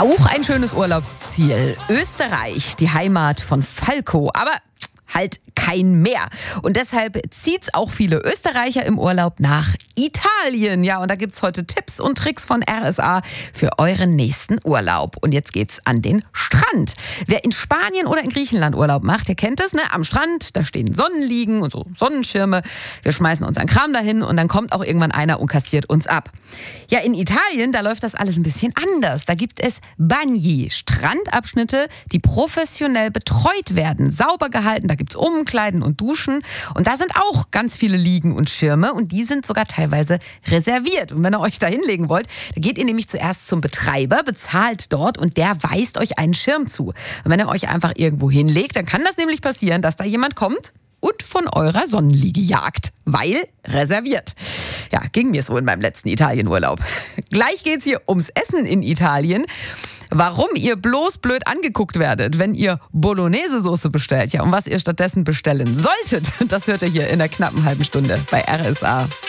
Auch ein schönes Urlaubsziel. Österreich, die Heimat von Falco. Aber halt kein Meer. Und deshalb zieht's auch viele Österreicher im Urlaub nach Italien. Ja, und da gibt's heute Tipps und Tricks von RSA für euren nächsten Urlaub. Und jetzt geht's an den Strand. Wer in Spanien oder in Griechenland Urlaub macht, der kennt es, ne? Am Strand, da stehen Sonnenliegen und so Sonnenschirme. Wir schmeißen unseren Kram dahin und dann kommt auch irgendwann einer und kassiert uns ab. Ja, in Italien, da läuft das alles ein bisschen anders. Da gibt es Bagni, Strandabschnitte, die professionell betreut werden, sauber gehalten. Da gibt's Umkleiden und Duschen. Und da sind auch ganz viele Liegen und Schirme und die sind sogar teilweise reserviert. Und wenn ihr euch da hinlegen wollt, da geht ihr nämlich zuerst zum Betreiber, bezahlt dort und der weist euch einen Schirm zu. Und wenn ihr euch einfach irgendwo hinlegt, dann kann das nämlich passieren, dass da jemand kommt und von eurer Sonnenliege jagt, weil reserviert. Ja, ging mir so in meinem letzten Italienurlaub. Gleich geht's hier ums Essen in Italien. Warum ihr bloß blöd angeguckt werdet, wenn ihr Bolognese-Soße bestellt. Ja, und was ihr stattdessen bestellen solltet, das hört ihr hier in der knappen halben Stunde bei RSA.